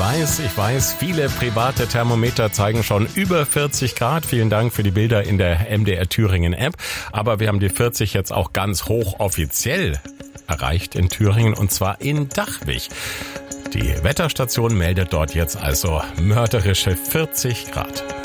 Ich weiß, viele private Thermometer zeigen schon über 40 Grad. Vielen Dank für die Bilder in der MDR Thüringen App. Aber wir haben die 40 jetzt auch ganz hoch offiziell erreicht in Thüringen, und zwar in Dachwig. Die Wetterstation meldet dort jetzt also mörderische 40 Grad.